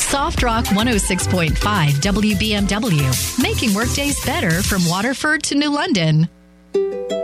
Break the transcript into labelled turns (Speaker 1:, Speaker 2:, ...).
Speaker 1: Soft Rock 106.5 WBMW, making workdays better from Waterford to New London.